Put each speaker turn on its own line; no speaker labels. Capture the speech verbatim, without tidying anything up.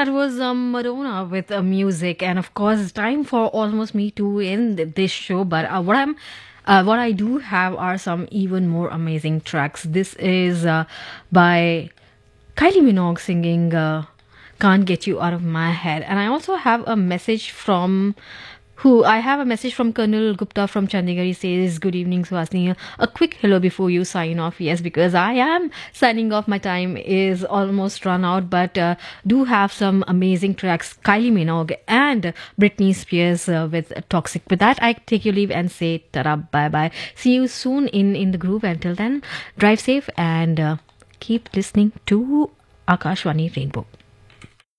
that was um, Madonna with uh, music, and of course, it's time for Almost Me Too in th- this show. But uh, what I'm, uh, what I do have are some even more amazing tracks. This is uh, by Kylie Minogue singing uh, "Can't Get You Out of My Head," and I also have a message from. Who I have a message from Colonel Gupta from Chandigarh. He says, "Good evening, Suhasini. A quick hello before you sign off." Yes, because I am signing off. My time is almost run out, but uh, do have some amazing tracks. Kylie Minogue and Britney Spears uh, with Toxic. With that, I take your leave and say ta-ra, bye-bye. See you soon in, in the groove. Until then, drive safe and uh, keep listening to Akashwani Rainbow.